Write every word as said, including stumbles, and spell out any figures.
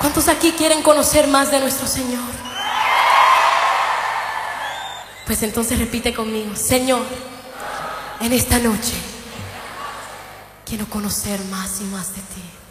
¿Cuántos aquí quieren conocer más de nuestro Señor? Pues entonces repite conmigo: Señor, en esta noche quiero conocer más y más de ti.